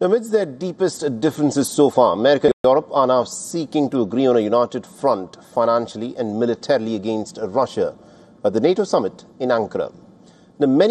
Amidst their deepest differences so far, America and Europe are now seeking to agree on a united front financially and militarily against Russia at the NATO summit in Ankara. Now, many